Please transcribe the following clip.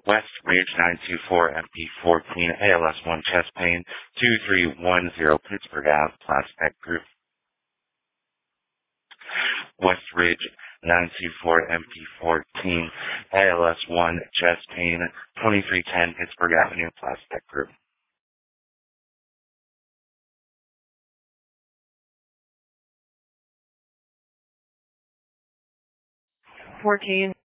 West Ridge 924 MP14 ALS1 chest pain 2310 Pittsburgh Ave Prospect Group. West Ridge 924 MP14 ALS1 chest pain 2310 Pittsburgh Avenue Prospect Group. 14.